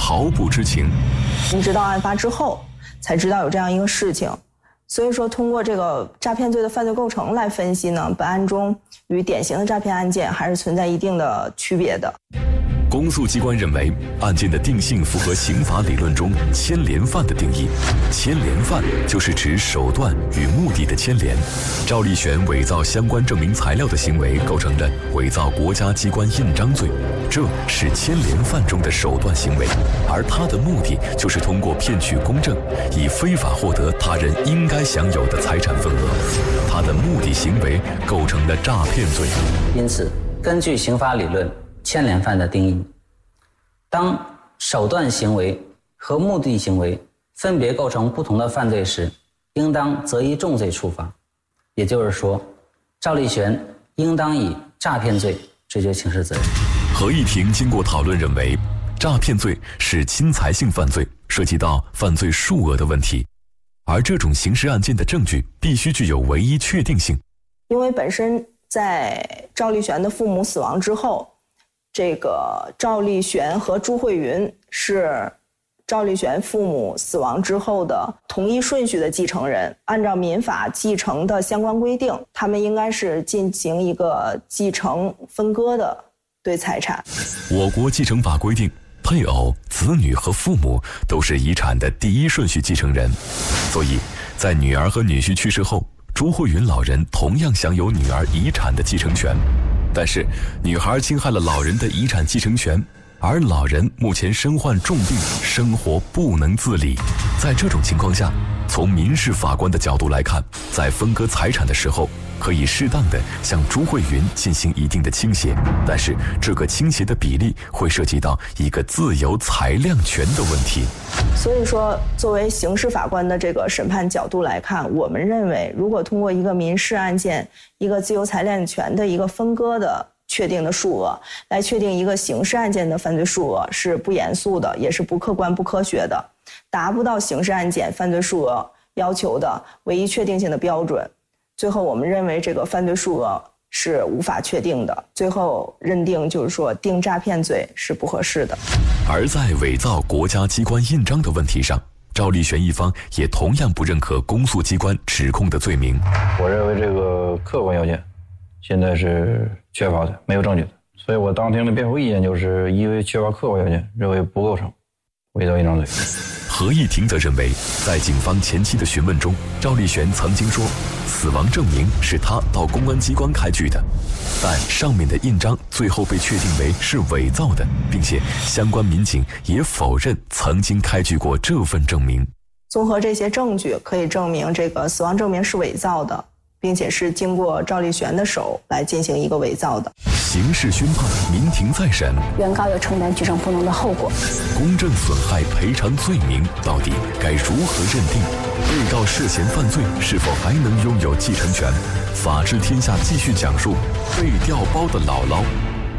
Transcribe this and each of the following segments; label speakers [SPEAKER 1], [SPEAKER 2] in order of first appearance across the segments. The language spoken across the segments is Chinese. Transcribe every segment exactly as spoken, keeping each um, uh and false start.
[SPEAKER 1] 毫不知情。
[SPEAKER 2] 你直到案发之后才知道有这样一个事情，所以说通过这个诈骗罪的犯罪构成来分析呢，本案中与典型的诈骗案件还是存在一定的区别的。
[SPEAKER 1] 公诉机关认为，案件的定性符合刑法理论中牵连犯的定义。牵连犯就是指手段与目的的牵连。赵立旋伪造相关证明材料的行为构成了伪造国家机关印章罪，这是牵连犯中的手段行为，而他的目的就是通过骗取公证，以非法获得他人应该享有的财产份额。他的目的行为构成了诈骗罪。
[SPEAKER 3] 因此，根据刑法理论牵连犯的定义，当手段行为和目的行为分别构成不同的犯罪时，应当择一重罪处罚。也就是说，赵立旋应当以诈骗罪追究刑事责任。
[SPEAKER 1] 合议庭经过讨论认为，诈骗罪是侵财性犯罪，涉及到犯罪数额的问题，而这种刑事案件的证据必须具有唯一确定性。
[SPEAKER 2] 因为本身在赵立旋的父母死亡之后，这个赵立旋和朱慧云是赵立旋父母死亡之后的同一顺序的继承人，按照民法继承的相关规定，他们应该是进行一个继承分割的对财产。
[SPEAKER 1] 我国继承法规定，配偶、子女和父母都是遗产的第一顺序继承人，所以在女儿和女婿去世后，朱慧云老人同样享有女儿遗产的继承权。但是女孩侵害了老人的遗产继承权，而老人目前身患重病，生活不能自理。在这种情况下，从民事法官的角度来看，在分割财产的时候，可以适当的向朱慧云进行一定的倾斜，但是这个倾斜的比例会涉及到一个自由裁量权的问题。
[SPEAKER 2] 所以说，作为刑事法官的这个审判角度来看，我们认为，如果通过一个民事案件一个自由裁量权的一个分割的确定的数额来确定一个刑事案件的犯罪数额，是不严肃的，也是不客观不科学的，达不到刑事案件犯罪数额要求的唯一确定性的标准。最后我们认为这个犯罪数额是无法确定的，最后认定就是说定诈骗罪是不合适的。
[SPEAKER 1] 而在伪造国家机关印章的问题上，赵立旋一方也同样不认可公诉机关指控的罪名。
[SPEAKER 4] 我认为这个客观要件现在是缺乏的，没有证据的，所以我当庭的辩护意见就是因为缺乏客观要件，认为不构成伪造印章罪。
[SPEAKER 1] 合议庭则认为，在警方前期的询问中，赵立旋曾经说死亡证明是他到公安机关开具的，但上面的印章最后被确定为是伪造的，并且相关民警也否认曾经开具过这份证明。
[SPEAKER 2] 综合这些证据，可以证明这个死亡证明是伪造的，并且是经过赵立旋的手来进行一个伪造的。
[SPEAKER 1] 刑事宣判，民庭再审，
[SPEAKER 5] 原告要承担举证不能的后果。
[SPEAKER 1] 公正损害赔偿罪名到底该如何认定？被告涉嫌犯罪，是否还能拥有继承权？法治天下继续讲述被调包的姥姥。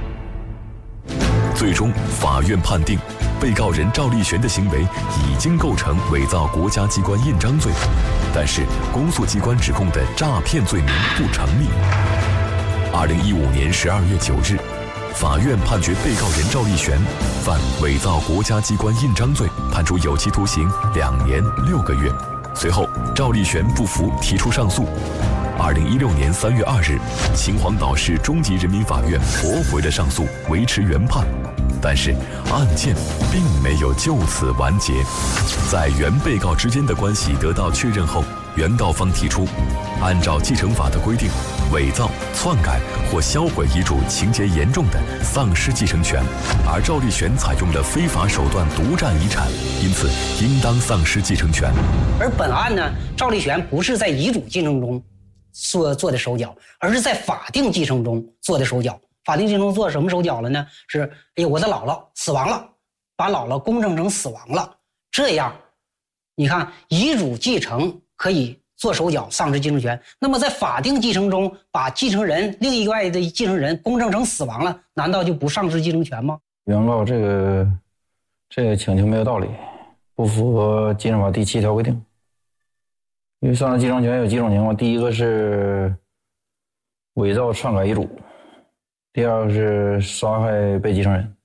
[SPEAKER 1] 最终，法院判定，被告人赵立旋的行为已经构成伪造国家机关印章罪，但是公诉机关指控的诈骗罪名不成立。二零一五年十二月九日，法院判决被告人赵立旋犯伪造国家机关印章罪，判处有期徒刑两年六个月。随后，赵立旋不服，提出上诉。二零一六年三月二日，秦皇岛市中级人民法院驳回了上诉，维持原判。但是案件并没有就此完结，在原被告之间的关系得到确认后，原告方提出，按照继承法的规定，伪造、篡改或销毁遗嘱情节严重的丧失继承权，而赵立旋采用了非法手段独占遗产，因此应当丧失继承权。
[SPEAKER 6] 而本案呢，赵立旋不是在遗嘱继承中做做的手脚，而是在法定继承中做的手脚。法定继承中做什么手脚了呢？是，哎呀，我的姥姥死亡了，把姥姥公证成死亡了，这样，你看遗嘱继承可以做手脚，丧失继承权。那么在法定继承中，把继承人另一外的继承人公证成死亡了，难道就不丧失继承权吗？
[SPEAKER 4] 原告这个这个请求没有道理，不符合继承法第七条规定。因为丧失继承权有几种情况，第一个是伪造篡改遗嘱，第二个是杀害被继承人，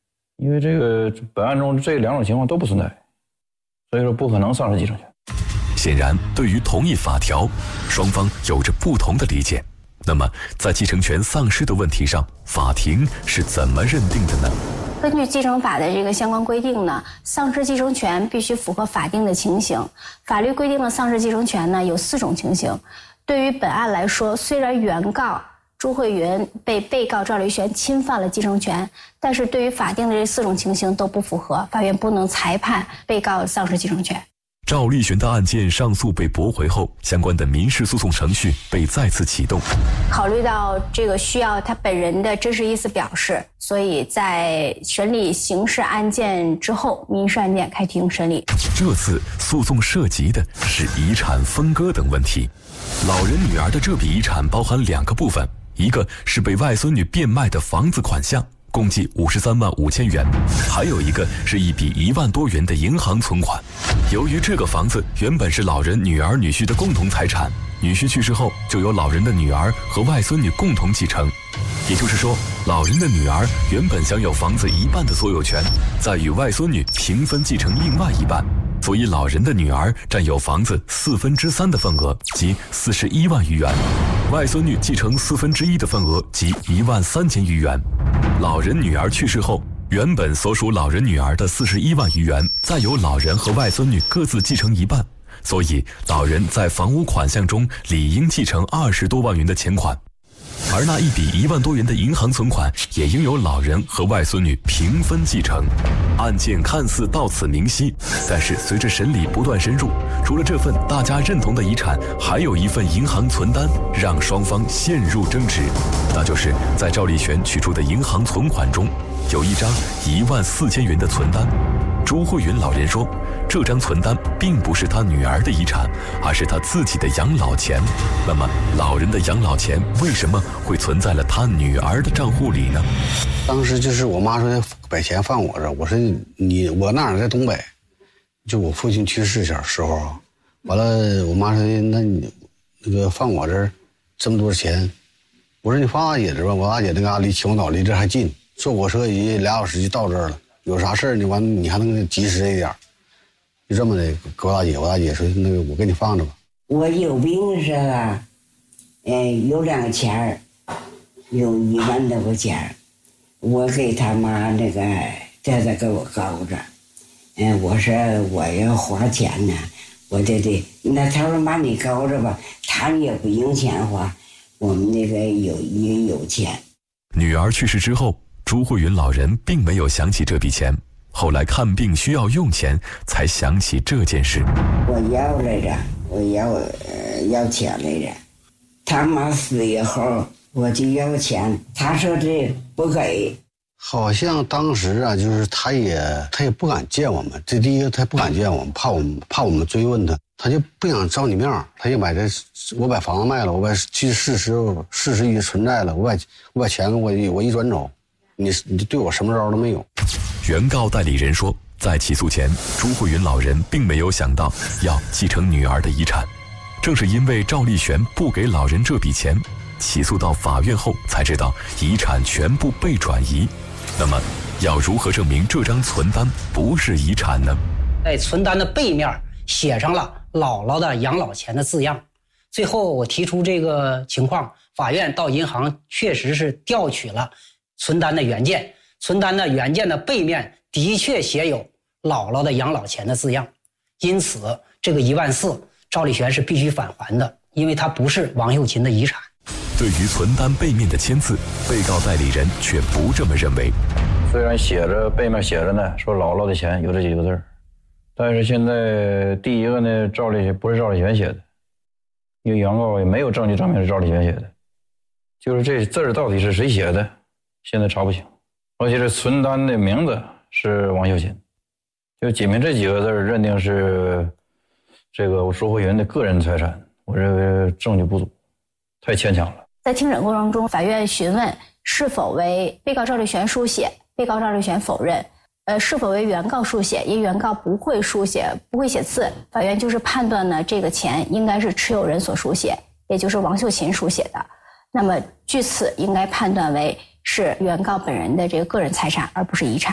[SPEAKER 4] 因为这个本案中这两种情况都不存在，所以说不可能丧失继承权。
[SPEAKER 1] 显然，对于同一法条，双方有着不同的理解。那么，在继承权丧失的问题上，法庭是怎么认定的呢？
[SPEAKER 5] 根据继承法的这个相关规定呢，丧失继承权必须符合法定的情形。法律规定的丧失继承权呢有四种情形。对于本案来说，虽然原告朱慧云被被告赵立璇侵犯了继承权，但是对于法定的这四种情形都不符合，法院不能裁判被告丧失继承权。
[SPEAKER 1] 赵立璇的案件上诉被驳回后，相关的民事诉讼程序被再次启动。
[SPEAKER 5] 考虑到这个需要他本人的真实意思表示，所以在审理刑事案件之后，民事案件开庭审理。
[SPEAKER 1] 这次诉讼涉及的是遗产分割等问题。老人女儿的这笔遗产包含两个部分，一个是被外孙女变卖的房子款项，共计五十三万五千元，还有一个是一笔一万多元的银行存款。由于这个房子原本是老人女儿女婿的共同财产，女婿去世后就由老人的女儿和外孙女共同继承。也就是说，老人的女儿原本享有房子一半的所有权，再与外孙女平分继承另外一半，所以老人的女儿占有房子四分之三的份额，即四十一万余元；外孙女继承四分之一的份额，即一万三千余元。老人女儿去世后，原本所属老人女儿的四十一万余元，再由老人和外孙女各自继承一半，所以老人在房屋款项中理应继承二十多万元的钱款。而那一笔一万多元的银行存款也应由老人和外孙女平分继承。案件看似到此明晰，但是随着审理不断深入，除了这份大家认同的遗产，还有一份银行存单让双方陷入争执。那就是在赵立璇取出的银行存款中，有一张一万四千元的存单。朱慧云老人说，这张存单并不是他女儿的遗产，而是他自己的养老钱。那么，老人的养老钱为什么会存在了他女儿的账户里呢？
[SPEAKER 7] 当时就是我妈说把钱放我这，我说你我那儿在东北，就我父亲去世小时候啊，完了我妈说那你那个放我这儿这么多钱，我说你放大姐这吧，我大姐那嘎离秦皇岛离这还近，坐火车一俩小时就到这儿了。有啥事儿你完你还能及时一点，就这么的给我大姐，我大姐说那个我给你放着吧。
[SPEAKER 8] 我有病是吧？嗯，有两个钱儿，有一万多块钱儿，我给他妈那个叫他给我搞着，嗯，我说我要花钱呢，我得得，那他说妈你搞着吧，他也不用钱花，我们那个有也有钱。
[SPEAKER 1] 女儿去世之后，朱慧云老人并没有想起这笔钱，后来看病需要用钱，才想起这件事。
[SPEAKER 8] 我要来着，我要呃要钱来着。他妈死以后，我就要钱，他说这不给。
[SPEAKER 7] 好像当时啊，就是他也他也不敢见我们。这第一个，他不敢见我们，怕我们怕我们追问他，他就不想照你面，他就把这我把房子卖了，我把其实事实事实已经存在了，我把我把钱我我一转走。你你对我什么招都没有。
[SPEAKER 1] 原告代理人说，在起诉前，朱慧云老人并没有想到要继承女儿的遗产，正是因为赵立璇不给老人这笔钱，起诉到法院后才知道遗产全部被转移。那么，要如何证明这张存单不是遗产呢？
[SPEAKER 6] 在存单的背面写上了姥姥的养老钱的字样。最后我提出这个情况，法院到银行确实是调取了存单的原件，存单的原件的背面的确写有姥姥的养老钱的字样，因此这个一万四，赵立璇是必须返还的，因为它不是王秀琴的遗产。
[SPEAKER 1] 对于存单背面的签字，被告代理人却不这么认为。
[SPEAKER 4] 虽然写着背面写着呢，说姥姥的钱有这几个字，但是现在第一个呢，赵立不是赵立璇写的，因为原告也没有证据证明是赵立璇写的，就是这字儿到底是谁写的？现在查不清，而且这存单的名字是王秀琴，就仅凭这几个字认定是这个朱慧云的个人财产，我认为证据不足，太牵强了。
[SPEAKER 5] 在听审过程中，法院询问是否为被告赵立璇书写，被告赵立璇否认。呃，是否为原告书写？因原告不会书写，不会写字，法院就是判断呢，这个钱应该是持有人所书写，也就是王秀琴书写的。那么据此应该判断为是原告本人的这个个人财产，而不是遗产。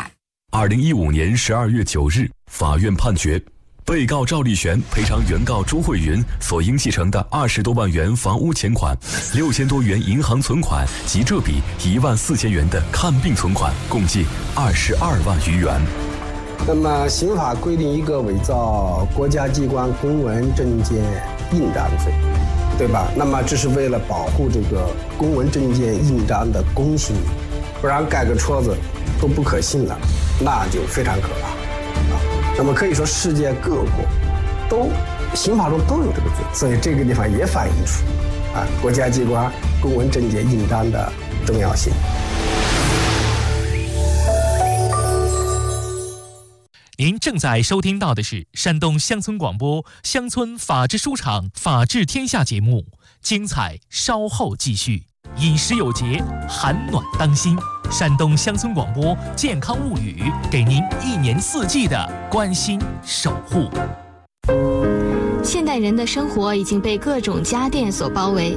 [SPEAKER 1] 二零一五年十二月九日，法院判决，被告赵立璇赔偿原告朱慧云所应继承的二十多万元房屋钱款、六千多元银行存款及这笔一万四千元的看病存款，共计二十二万余元。
[SPEAKER 9] 那么，刑法规定一个伪造国家机关公文证件印章罪，对吧？那么这是为了保护这个公文证件印章的公信力，不然盖个戳子都不可信了，那就非常可怕啊。那么可以说，世界各国都刑法中都有这个罪，所以这个地方也反映出啊国家机关公文证件印章的重要性。
[SPEAKER 10] 您正在收听到的是山东乡村广播乡村法制书场法治天下节目，精彩稍后继续。饮食有节，寒暖当心。山东乡村广播健康物语，给您一年四季的关心守护。
[SPEAKER 11] 现代人的生活已经被各种家电所包围。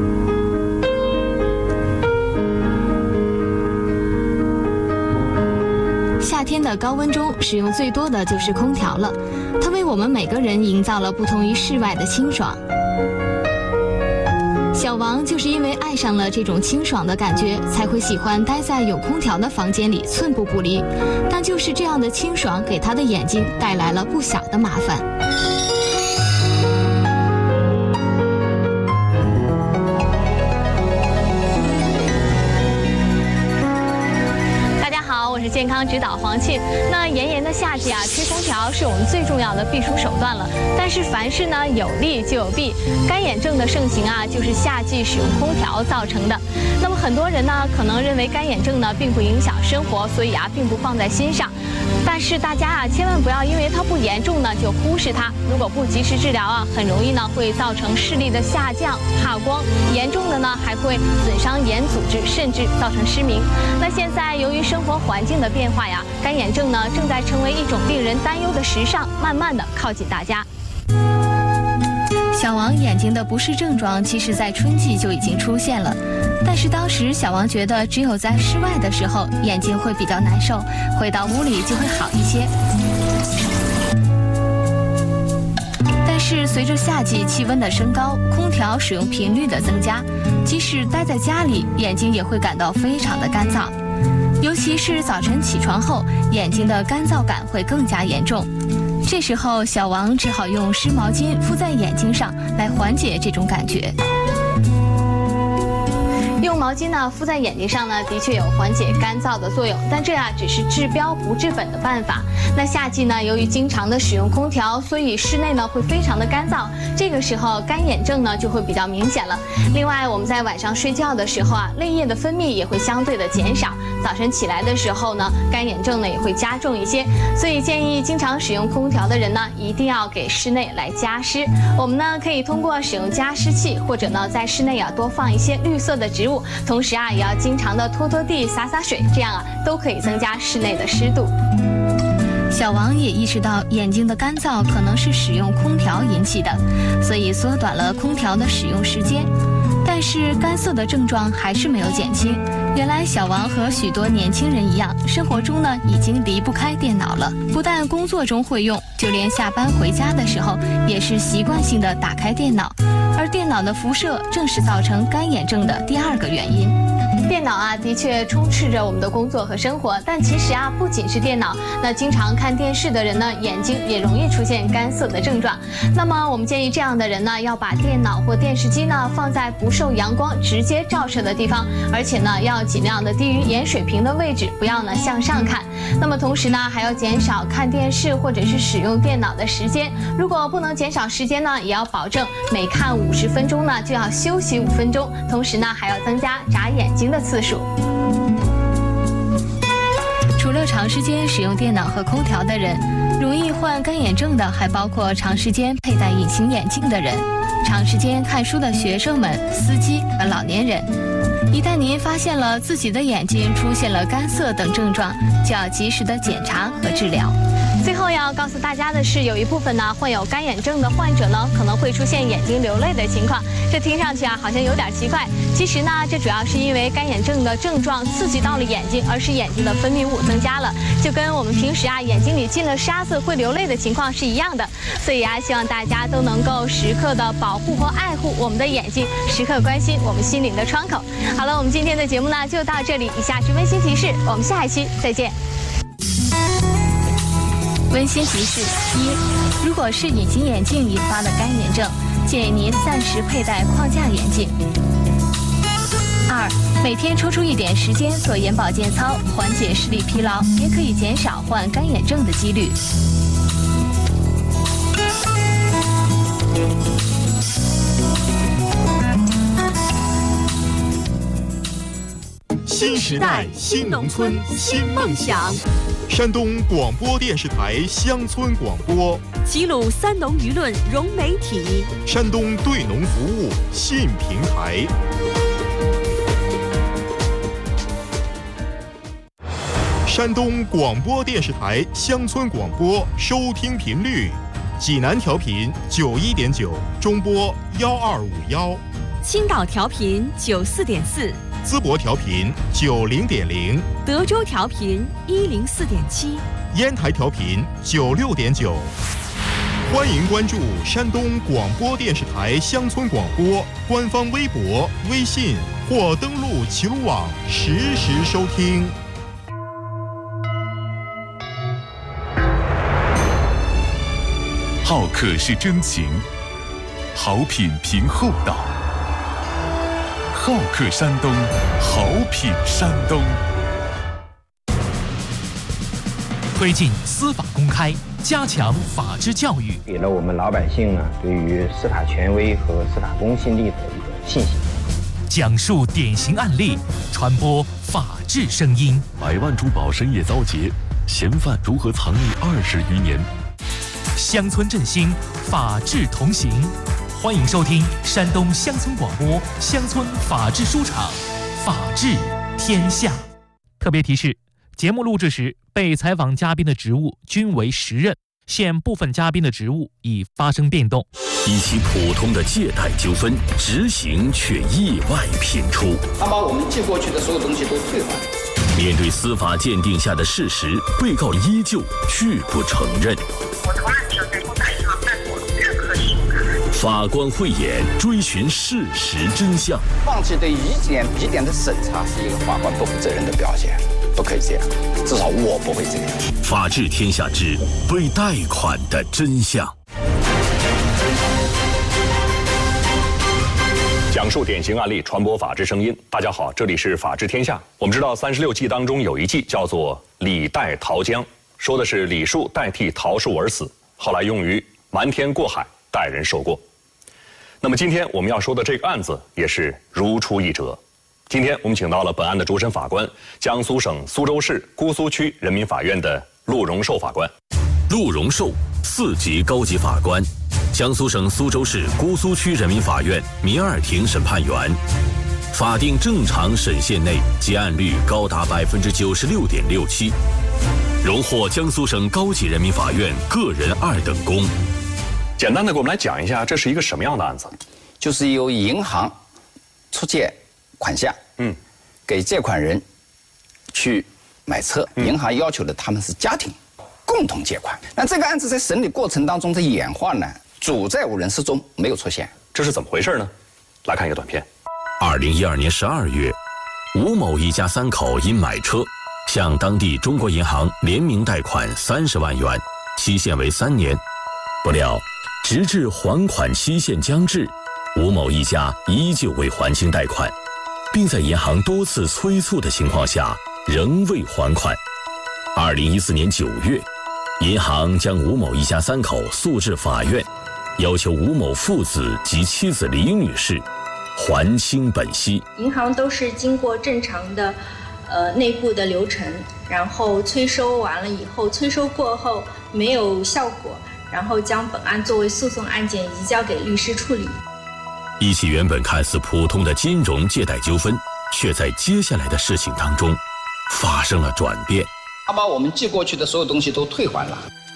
[SPEAKER 11] 夏天的高温中，使用最多的就是空调了。它为我们每个人营造了不同于室外的清爽。小王就是因为爱上了这种清爽的感觉，才会喜欢待在有空调的房间里寸步不离。但就是这样的清爽，给他的眼睛带来了不小的麻烦。
[SPEAKER 12] 我是健康指导黄沁。那炎炎的夏季啊，吹空调是我们最重要的避暑手段了。但是凡事呢有利就有弊，干眼症的盛行啊，就是夏季使用空调造成的。那么很多人呢可能认为干眼症呢并不影响生活，所以啊并不放在心上。但是大家啊千万不要因为它不严重呢就忽视它，如果不及时治疗啊，很容易呢会造成视力的下降、怕光，严重的呢还会损伤眼组织，甚至造成失明。那现在由于生活环境的变化呀，干眼症呢正在成为一种令人担忧的时尚，慢慢的靠近大家。
[SPEAKER 11] 小王眼睛的不适症状，其实在春季就已经出现了，但是当时小王觉得只有在室外的时候眼睛会比较难受，回到屋里就会好一些。但是随着夏季气温的升高，空调使用频率的增加，即使待在家里，眼睛也会感到非常的干燥。尤其是早晨起床后，眼睛的干燥感会更加严重。这时候，小王只好用湿毛巾敷在眼睛上来缓解这种感觉。
[SPEAKER 12] 用毛巾呢敷在眼睛上呢，的确有缓解干燥的作用，但这呀只是治标不治本的办法。那夏季呢，由于经常的使用空调，所以室内呢会非常的干燥，这个时候干眼症呢就会比较明显了。另外，我们在晚上睡觉的时候啊，泪液的分泌也会相对的减少，早晨起来的时候呢，干眼症呢也会加重一些。所以建议经常使用空调的人呢，一定要给室内来加湿。我们呢可以通过使用加湿器，或者呢在室内啊多放一些绿色的植物，同时啊也要经常的拖拖地、洒洒水，这样啊都可以增加室内的湿度。
[SPEAKER 11] 小王也意识到眼睛的干燥可能是使用空调引起的，所以缩短了空调的使用时间。但是干涩的症状还是没有减轻。原来小王和许多年轻人一样，生活中呢已经离不开电脑了。不但工作中会用，就连下班回家的时候，也是习惯性的打开电脑。而电脑的辐射正是造成干眼症的第二个原因。
[SPEAKER 12] 电脑啊，的确充斥着我们的工作和生活，但其实啊，不仅是电脑，那经常看电视的人呢，眼睛也容易出现干涩的症状。那么我们建议这样的人呢，要把电脑或电视机呢放在不受阳光直接照射的地方，而且呢，要尽量的低于眼水平的位置，不要呢向上看。那么同时呢，还要减少看电视或者是使用电脑的时间。如果不能减少时间呢，也要保证每看五十分钟呢就要休息五分钟，同时呢还要增加眨眼睛的次数。
[SPEAKER 11] 除了长时间使用电脑和空调的人，容易患干眼症的还包括长时间佩戴隐形眼镜的人、长时间看书的学生们、司机和老年人。一旦您发现了自己的眼睛出现了干涩等症状，就要及时的检查和治疗。
[SPEAKER 12] 最后后要告诉大家的是，有一部分呢患有干眼症的患者呢，可能会出现眼睛流泪的情况。这听上去啊好像有点奇怪，其实呢，这主要是因为干眼症的症状刺激到了眼睛，而使眼睛的分泌物增加了，就跟我们平时啊眼睛里进了沙子会流泪的情况是一样的。所以啊，希望大家都能够时刻的保护和爱护我们的眼睛，时刻关心我们心灵的窗口。好了，我们今天的节目呢就到这里，以下是温馨提示，我们下一期再见。
[SPEAKER 11] 温馨提示：一，如果是隐形眼镜引发的干眼症，建议您暂时佩戴框架眼镜。二，每天抽出一点时间做眼保健操，缓解视力疲劳，也可以减少患干眼症的几率。
[SPEAKER 13] 新时代，新农村，新梦想。山东广播电视台乡村广播，
[SPEAKER 14] 齐鲁三农舆论融媒体，
[SPEAKER 13] 山东对农服务新平台。山东广播电视台乡村广播收听频率：济南调频九一点九，中波幺二五幺；
[SPEAKER 14] 青岛调频九四点四。
[SPEAKER 13] 淄博调频九零点零，
[SPEAKER 14] 德州调频一零四点七，
[SPEAKER 13] 烟台调频九六点九。欢迎关注山东广播电视台乡村广播官方微博、微信或登录齐鲁网实时收听。
[SPEAKER 1] 好客是真情，好品凭厚道。好客山东，好品山东。
[SPEAKER 10] 推进司法公开，加强法治教育，
[SPEAKER 15] 给了我们老百姓呢对于司法权威和司法公信力的一个信心。
[SPEAKER 10] 讲述典型案例，传播法治声音。
[SPEAKER 1] 百万珠宝深夜遭劫，嫌犯如何藏匿二十余年？
[SPEAKER 10] 乡村振兴，法治同行。欢迎收听山东乡村广播乡村法治书场，法治天下。特别提示：节目录制时，被采访嘉宾的职务均为实任，现部分嘉宾的职务已发生变动。
[SPEAKER 1] 一起普通的借贷纠纷，执行却意外频出。
[SPEAKER 16] 他把我们借过去的所有东西都退还。
[SPEAKER 1] 面对司法鉴定下的事实，被告依旧拒不承认。
[SPEAKER 17] 我从来没有在公台上办过任何信用卡。
[SPEAKER 1] 法官慧眼追寻事实真相。
[SPEAKER 16] 放弃对疑点疑点的审查是一个法官不负责任的表现，不可以这样，至少我不会这样。
[SPEAKER 1] 法治天下之被贷款的真相。
[SPEAKER 18] 讲述典型案例，传播法治声音。大家好，这里是法治天下。我们知道三十六计当中有一计叫做李代桃僵，说的是李树代替桃树而死，后来用于瞒天过海，代人受过。那么今天我们要说的这个案子也是如出一辙。今天我们请到了本案的主审法官，江苏省苏州市姑苏区人民法院的陆荣寿法官。
[SPEAKER 1] 陆荣寿，四级高级法官，江苏省苏州市姑苏区人民法院民二庭审判员。法定正常审线内结案率高达百分之九十六点六七，荣获江苏省高级人民法院个人二等功。
[SPEAKER 18] 简单的给我们来讲一下，这是一个什么样的案子？
[SPEAKER 16] 就是由银行出借款项，嗯，给借款人去买车，嗯、银行要求的他们是家庭共同借款。那这个案子在审理过程当中的演化呢，主债务人失踪没有出现，
[SPEAKER 18] 这是怎么回事呢？来看一个短片。
[SPEAKER 1] 二零一二年十二月，吴某一家三口因买车，向当地中国银行联名贷款三十万元，期限为三年。不料，直至还款期限将至，吴某一家依旧未还清贷款，并在银行多次催促的情况下，仍未还款。二零一四年九月，银行将吴某一家三口诉至法院，要求吴某父子及妻子李女士还清本息。
[SPEAKER 19] 银行都是经过正常的呃内部的流程，然后催收完了以后，催收过后没有效果，然后将本案作为诉讼案件移交给律师处理。
[SPEAKER 1] 一起原本看似普通的金融借贷纠纷，却在接下来的事情当中发生了转变。
[SPEAKER 16] 他把我们借过去的所有东西都退还了。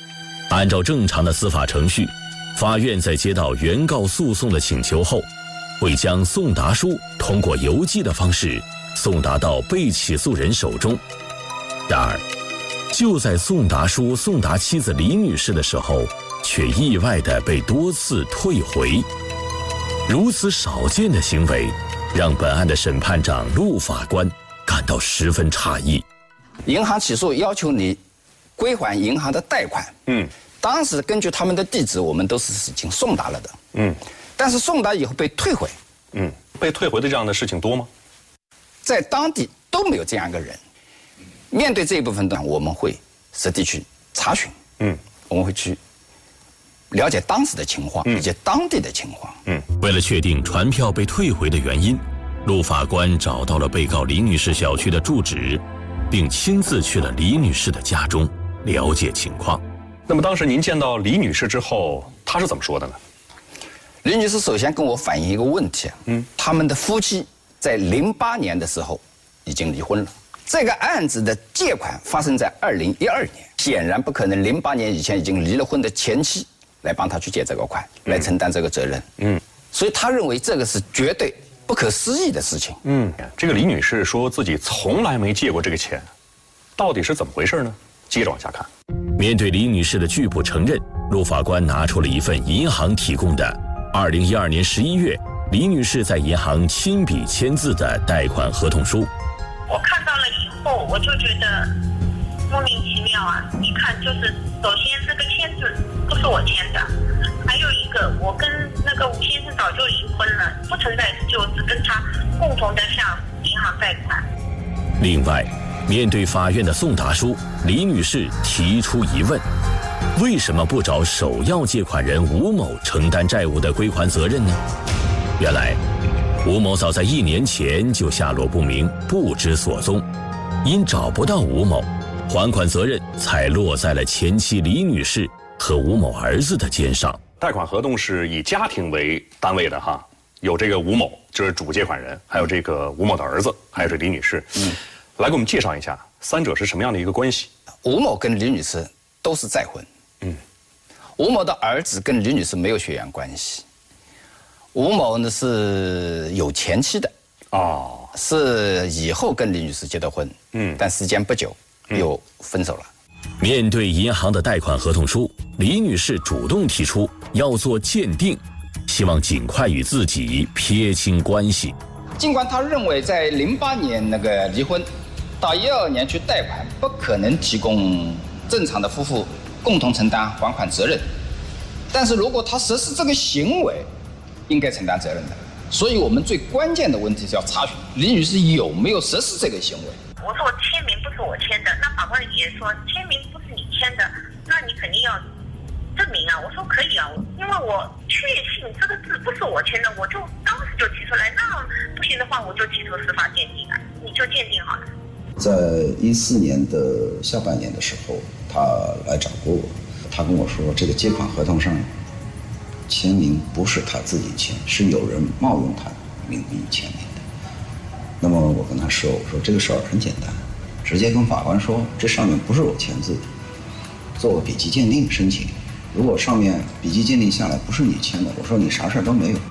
[SPEAKER 1] 按照正常的司法程序，法院在接到原告诉讼的请求后，会将送达书通过邮寄的方式送达到被起诉人手中。然而，就在送达书送达妻子李女士的时候，却意外地被多次退回。如此少见的行为，让本案的审判长陆法官感到十分诧异。
[SPEAKER 16] 银行起诉要求你归还银行的贷款，嗯，当时根据他们的地址，我们都是已经送达了的，嗯，但是送达以后被退回，
[SPEAKER 18] 嗯，被退回的这样的事情多吗？
[SPEAKER 16] 在当地都没有这样一个人。面对这一部分呢，我们会实地去查询，嗯，我们会去了解当时的情况以及当地的情况。
[SPEAKER 1] 嗯，为了确定传票被退回的原因，陆法官找到了被告李女士小区的住址，并亲自去了李女士的家中了解情况。
[SPEAKER 18] 那么当时您见到李女士之后，她是怎么说的呢？
[SPEAKER 16] 李女士首先跟我反映一个问题，嗯，他们的夫妻在零八年的时候已经离婚了。这个案子的借款发生在二零一二年，显然不可能零八年以前已经离了婚的前妻来帮他去借这个款，嗯、来承担这个责任。嗯，所以他认为这个是绝对不可思议的事情。
[SPEAKER 18] 嗯，这个李女士说自己从来没借过这个钱，到底是怎么回事呢？接着往下看。
[SPEAKER 1] 面对李女士的拒不承认，陆法官拿出了一份银行提供的二零一二年十一月李女士在银行亲笔签字的贷款合同书。
[SPEAKER 17] 我看到了以后，我就觉得莫名其妙啊！你看，就是首先这个签字不是我签的，还有一个我跟那个吴先生早就离婚了，不存在就只跟他共同的向银行贷款。
[SPEAKER 1] 另外，面对法院的送达书，李女士提出疑问：为什么不找首要借款人吴某承担债务的归还责任呢？原来，吴某早在一年前就下落不明，不知所踪，因找不到吴某，还款责任才落在了前妻李女士和吴某儿子的肩上。
[SPEAKER 18] 贷款合同是以家庭为单位的哈，有这个吴某就是主借款人，还有这个吴某的儿子，还有这李女士。嗯，来给我们介绍一下三者是什么样的一个关系？
[SPEAKER 16] 吴某跟李女士都是再婚。嗯，吴某的儿子跟李女士没有血缘关系。吴某呢是有前妻的，哦，是以后跟李女士结的婚，嗯，但时间不久又分手了。
[SPEAKER 1] 面对银行的贷款合同书，李女士主动提出要做鉴定，希望尽快与自己撇清关系。
[SPEAKER 16] 尽管她认为在零八年那个离婚，到一二年去贷款不可能提供正常的夫妇共同承担还款责任，但是如果她实施这个行为，应该承担责任的，所以我们最关键的问题是要查询李女士有没有实施这个行为。
[SPEAKER 17] 我说签名不是我签的，那法官也说签名不是你签的，那你肯定要证明啊。我说可以啊，因为我确信这个字不是我签的，我就当时就提出来。那不行的话，我就提出司法鉴定啊，你就鉴定好了。
[SPEAKER 20] 在一四年的下半年的时候，他来找过我，他跟我说这个借款合同上签名不是他自己签，是有人冒用他名义签名的。那么我跟他说，我说这个事儿很简单，直接跟法官说这上面不是我签字的，做个笔迹鉴定申请。如果上面笔迹鉴定下来不是你签的，我说你啥事儿都没有。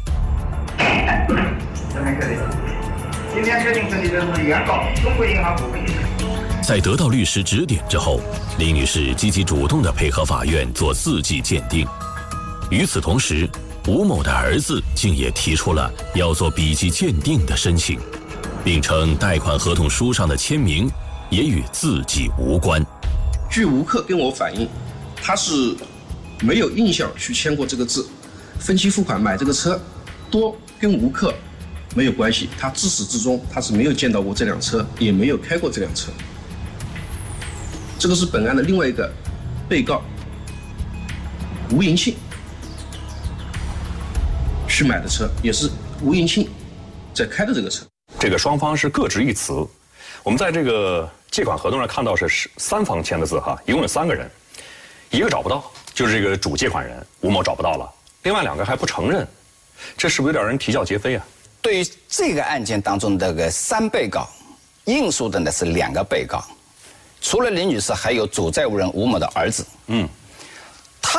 [SPEAKER 21] 这边可以。今天确定自己的是原告中国银行股份有限公司。
[SPEAKER 1] 在得到律师指点之后，李女士积极主动地配合法院做字迹鉴定。与此同时，吴某的儿子竟也提出了要做笔迹鉴定的申请，并称贷款合同书上的签名也与自己无关。
[SPEAKER 22] 据吴克跟我反映，他是没有印象去签过这个字，分期付款买这个车，多跟吴克没有关系，他自始至终他是没有见到过这辆车，也没有开过这辆车。这个是本案的另外一个被告吴银庆去买的车，也是吴银庆在开的这个车。
[SPEAKER 18] 这个双方是各执一词。我们在这个借款合同上看到是三方签的字哈，一共有三个人，一个找不到，就是这个主借款人吴某找不到了，另外两个还不承认，这是不是有点让人啼笑皆非啊？
[SPEAKER 16] 对于这个案件当中的个三被告，应诉的呢是两个被告，除了李女士，还有主债务人吴某的儿子。嗯，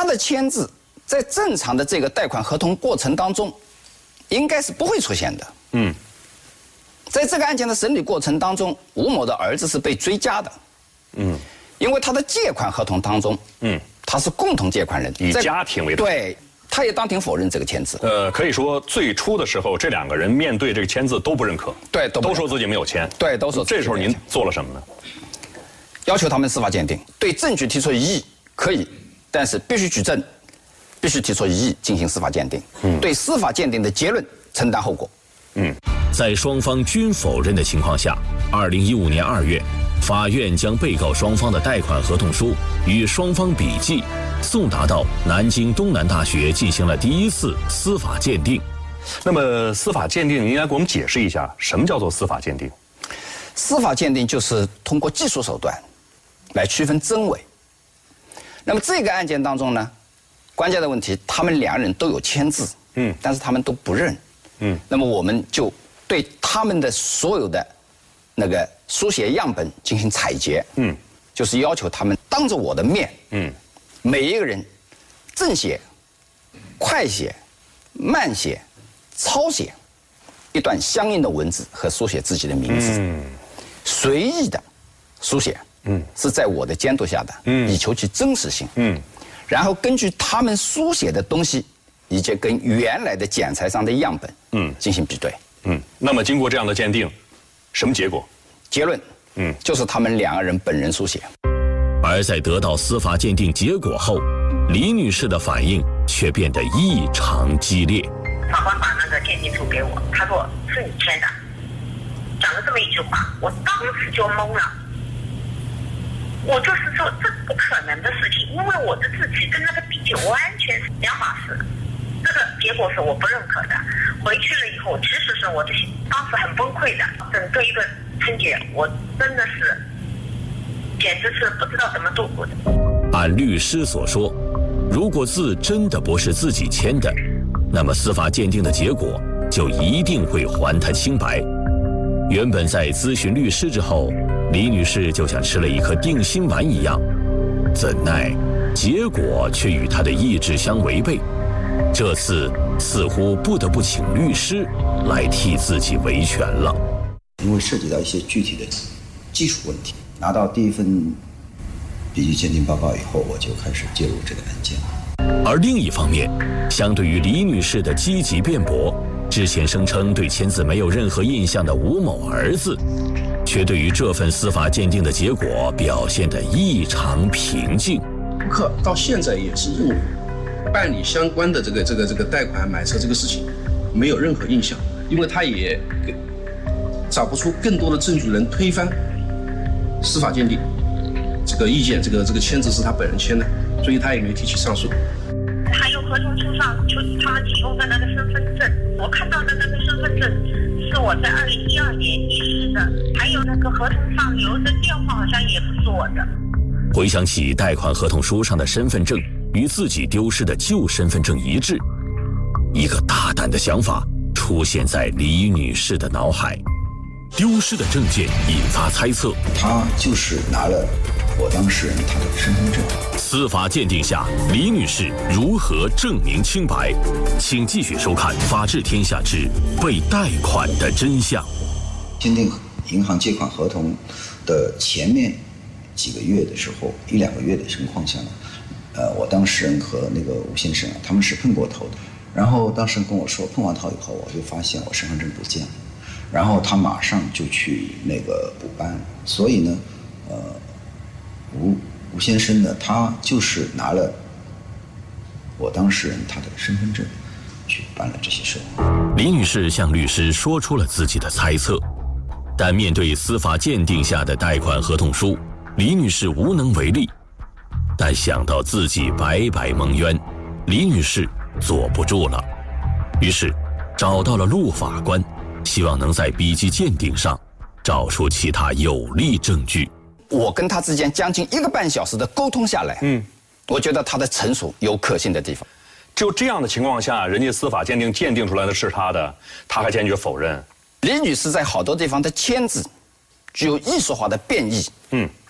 [SPEAKER 16] 的签字在正常的这个贷款合同过程当中，应该是不会出现的。嗯，在这个案件的审理过程当中，吴某的儿子是被追加的。嗯，因为他的借款合同当中，嗯，他是共同借款人，
[SPEAKER 18] 以家庭为
[SPEAKER 16] 对。他也当庭否认这个签字。
[SPEAKER 18] 呃，可以说最初的时候，这两个人面对这个签字都不认可，
[SPEAKER 16] 对，都
[SPEAKER 18] 都说自己没有签，
[SPEAKER 16] 对，都说。
[SPEAKER 18] 这时候您做了什么呢？
[SPEAKER 16] 要求他们司法鉴定，对证据提出异议可以，但是必须举证，必须提出异议进行司法鉴定。嗯，对司法鉴定的结论承担后果。
[SPEAKER 1] 嗯，在双方均否认的情况下，二零一五年二月，法院将被告双方的贷款合同书与双方笔记送达到南京东南大学进行了第一次司法鉴定。
[SPEAKER 18] 那么司法鉴定，您应该给我们解释一下，什么叫做司法鉴定？
[SPEAKER 16] 司法鉴定就是通过技术手段来区分真伪。那么这个案件当中呢，关键的问题，他们两人都有签字，嗯，但是他们都不认，嗯。那么我们就对他们的所有的那个书写样本进行采集，嗯，就是要求他们当着我的面，嗯。每一个人正写、快写、慢写、抄写一段相应的文字和书写自己的名字，嗯、随意的书写，嗯，是在我的监督下的，嗯，以求其真实性，嗯，然后根据他们书写的东西，以及跟原来的检材上的样本，嗯，进行比对，
[SPEAKER 18] 嗯。那么经过这样的鉴定，什么结果？
[SPEAKER 16] 结论，嗯，就是他们两个人本人书写。
[SPEAKER 1] 而在得到司法鉴定结果后，李女士的反应却变得异常激烈。
[SPEAKER 17] 法官把那个鉴定书给我，他说是你签的，讲了这么一句话，我当时就懵了。我就是说这不可能的事情，因为我的字迹跟那个笔迹完全是两码事。这个结果是我不认可的。回去了以后，其实是我的心当时很崩溃的。整个一个春节，我真的是。简直是不知道怎么度过的。
[SPEAKER 1] 按律师所说，如果字真的不是自己签的，那么司法鉴定的结果就一定会还他清白。原本在咨询律师之后，李女士就像吃了一颗定心丸一样，怎奈结果却与她的意志相违背。这次似乎不得不请律师来替自己维权了。
[SPEAKER 20] 因为涉及到一些具体的技术问题。拿到第一份笔迹鉴定报告以后，我就开始介入这个案件。
[SPEAKER 1] 而另一方面，相对于李女士的积极辩驳，之前声称对签字没有任何印象的吴某儿子，却对于这份司法鉴定的结果表现得异常平静。
[SPEAKER 22] 顾客到现在也是认为，办理相关的这个这个这个贷款买车这个事情没有任何印象，因为他也找不出更多的证据能推翻司法鉴定这个意见，这个这个签字是他本人签的，所以他也没提起上诉。
[SPEAKER 17] 还有合同书上就他们提供的那个身份证，我看到的那个身份证是我在二零一二年遗失的，还有那个合同上留的电话好像也不是我的。
[SPEAKER 1] 回想起贷款合同书上的身份证与自己丢失的旧身份证一致，一个大胆的想法出现在李女士的脑海。丢失的证件引发猜测，
[SPEAKER 20] 他就是拿了我当事人他的身份证。
[SPEAKER 1] 司法鉴定下，李女士如何证明清白？请继续收看《法治天下之被贷款的真相》。
[SPEAKER 20] 鉴定银行借款合同的前面几个月的时候，一两个月的情况下呢，呃，我当事人和那个吴先生啊，他们是碰过头的。然后当事人跟我说，碰完头以后，我就发现我身份证不见了。然后他马上就去那个补办，所以呢，呃，吴吴先生呢，他就是拿了我当事人他的身份证去办了这些事。
[SPEAKER 1] 李女士向律师说出了自己的猜测，但面对司法鉴定下的贷款合同书，李女士无能为力。但想到自己白白蒙冤，李女士坐不住了，于是找到了陆法官。希望能在笔迹鉴定上找出其他有力证据。
[SPEAKER 16] 我跟他之间将近一个半小时的沟通下来，嗯，我觉得他的陈述有可信的地方。
[SPEAKER 18] 就这样的情况下，人家司法鉴定鉴定出来的是他的，他还坚决否认。
[SPEAKER 16] 李女士在好多地方的签字具有艺术化的变异，嗯，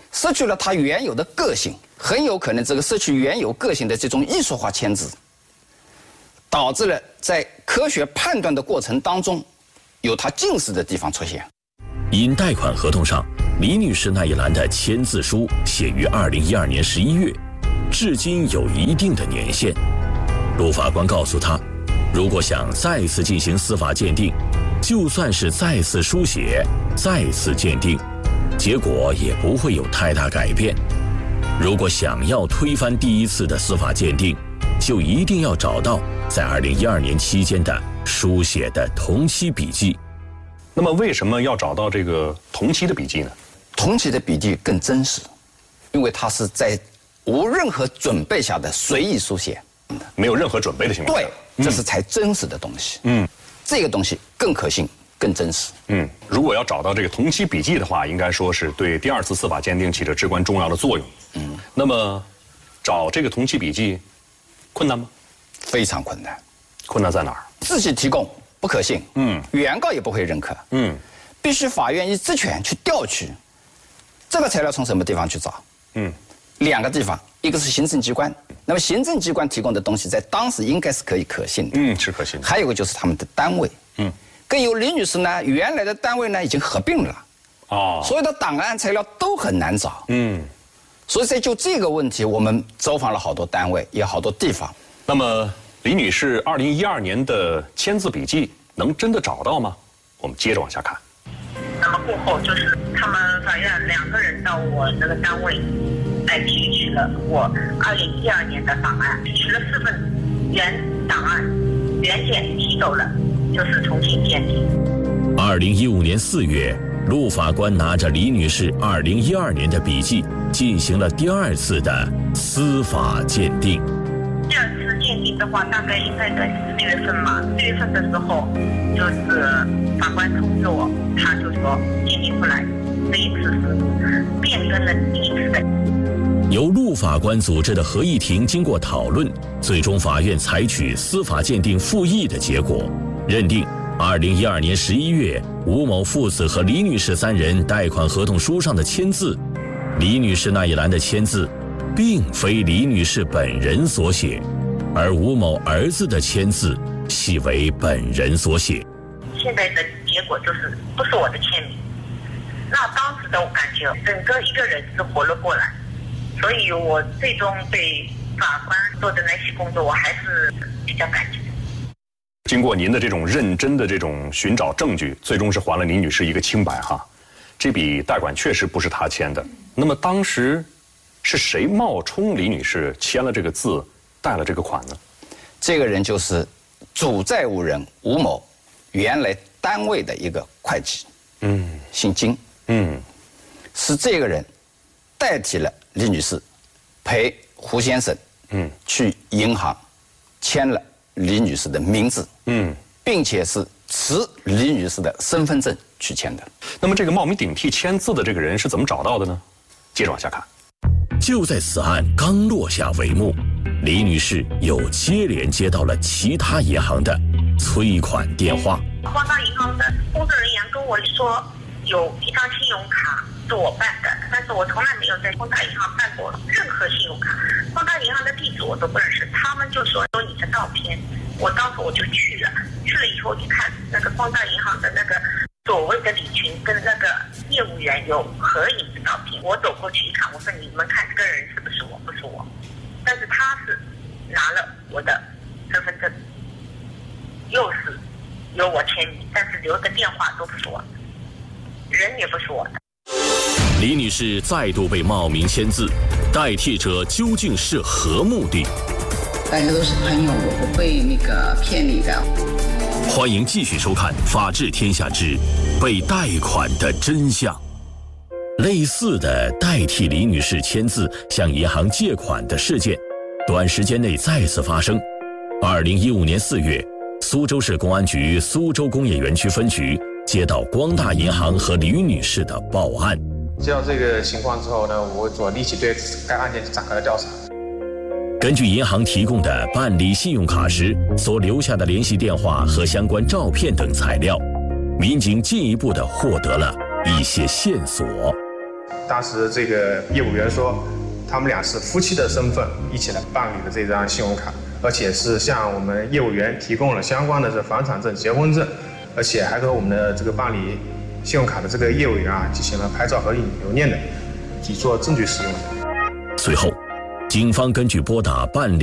[SPEAKER 16] 失去了它原有的个性，很有可能这个失去原有个性的这种艺术化签字，导致了在科学判断的过程当中，有它近似的地方出现。
[SPEAKER 1] 因贷款合同上李女士那一栏的签字书写于二零一二年十一月，至今有一定的年限。陆法官告诉她，如果想再次进行司法鉴定，就算是再次书写、再次鉴定，结果也不会有太大改变。如果想要推翻第一次的司法鉴定，就一定要找到在二零一二年期间的书写的同期笔记。
[SPEAKER 18] 那么为什么要找到这个同期的笔记呢？
[SPEAKER 16] 同期的笔记更真实，因为它是在无任何准备下的随意书写，
[SPEAKER 18] 没有任何准备的情况下。
[SPEAKER 16] 对，这是才真实的东西。
[SPEAKER 18] 嗯，
[SPEAKER 16] 这个东西更可信、更真实。
[SPEAKER 18] 嗯，如果要找到这个同期笔记的话，应该说是对第二次司法鉴定起着至关重要的作用。
[SPEAKER 16] 嗯，
[SPEAKER 18] 那么找这个同期笔记困难吗？
[SPEAKER 16] 非常困难。
[SPEAKER 18] 困难在哪儿？
[SPEAKER 16] 自己提供不可信，
[SPEAKER 18] 嗯，
[SPEAKER 16] 原告也不会认可，
[SPEAKER 18] 嗯，
[SPEAKER 16] 必须法院以职权去调取。这个材料从什么地方去找？
[SPEAKER 18] 嗯，
[SPEAKER 16] 两个地方，一个是行政机关，那么行政机关提供的东西在当时应该是可以可信的，
[SPEAKER 18] 嗯，是可信的。
[SPEAKER 16] 还有一个就是他们的单位，
[SPEAKER 18] 嗯，
[SPEAKER 16] 更有李女士呢，原来的单位呢已经合并了，
[SPEAKER 18] 哦，
[SPEAKER 16] 所有的档案材料都很难找，
[SPEAKER 18] 嗯，
[SPEAKER 16] 所以在就这个问题，我们走访了好多单位，也好多地方。
[SPEAKER 18] 那么李女士二零一二年的签字笔记能真的找到吗？我们接着往下看。
[SPEAKER 17] 那么过后就是他们法院两个人到我那个单位来提取了我二零一二年的档案，提取了四份原档案，原件提走了，就是重新鉴定。
[SPEAKER 1] 二零一五年四月，陆法官拿着李女士二零一二年的笔记，进行了第二次的司法鉴定。
[SPEAKER 17] 第二次鉴定的话，大概应该在四月份嘛。四月份的时候，就是法官通知我，他就说鉴定不来，这一次是变更了第一次的。
[SPEAKER 1] 由陆法官组织的合议庭经过讨论，最终法院采取司法鉴定复议的结果，认定二零一二年十一月吴某父子和李女士三人贷款合同书上的签字，李女士那一栏的签字并非李女士本人所写，而吴某儿子的签字系为本人所写。
[SPEAKER 17] 现在的结果就是不是我的签名，那当时的我感觉整个一个人是活了过来，所以我最终对法官做的那些工作我还是比较感激。
[SPEAKER 18] 经过您的这种认真的这种寻找证据，最终是还了李女士一个清白哈。这笔贷款确实不是她签的，那么当时是谁冒充李女士签了这个字，贷了这个款呢？
[SPEAKER 16] 这个人就是主债务人吴某原来单位的一个会计，
[SPEAKER 18] 嗯，
[SPEAKER 16] 姓金，
[SPEAKER 18] 嗯，
[SPEAKER 16] 是这个人代替了李女士，陪胡先生，
[SPEAKER 18] 嗯，
[SPEAKER 16] 去银行签了李女士的名字，
[SPEAKER 18] 嗯，
[SPEAKER 16] 并且是持李女士的身份证去签的。
[SPEAKER 18] 那么这个冒名顶替签字的这个人是怎么找到的呢？接着往下看。
[SPEAKER 1] 就在此案刚落下帷幕，李女士又接连接到了其他银行的催款电话。
[SPEAKER 17] 光大银行的工作人员跟我说，有一张信用卡是我办的，但是我从来没有在光大银行办过任何信用卡，光大银行的地址我都不认识。他们就说有你的照片，我当时我就去了，去了以后一看，那个光大银行的那个所谓的李群跟那个业务员有合影的照片，我走过去一看，我说你们看这个人是不是我？不是我，但是他是拿了我的身份证，又是有我签名，但是留的电话都不是我的，人也不是我的。
[SPEAKER 1] 李女士再度被冒名签字，代替者究竟是何目的？
[SPEAKER 2] 大家都是朋友，我不会那个骗你的。
[SPEAKER 1] 欢迎继续收看《法治天下之被贷款的真相》。类似的代替李女士签字向银行借款的事件，短时间内再次发生。二零一五年四月，苏州市公安局苏州工业园区分局接到光大银行和李女士的报案。
[SPEAKER 3] 接到这个情况之后呢，我我立即对该案件展开了调查。
[SPEAKER 1] 根据银行提供的办理信用卡时所留下的联系电话和相关照片等材料，民警进一步的获得了一些线索。
[SPEAKER 3] 当时这个业务员说，他们俩是夫妻的身份一起来办理的这张信用卡，而且是向我们业务员提供了相关的这房产证、结婚证，而且还和我们的这个办理信用卡的这个业务员啊进行了拍照合影留念的，以作证据使用的。
[SPEAKER 1] 随后，警方根据拨打办理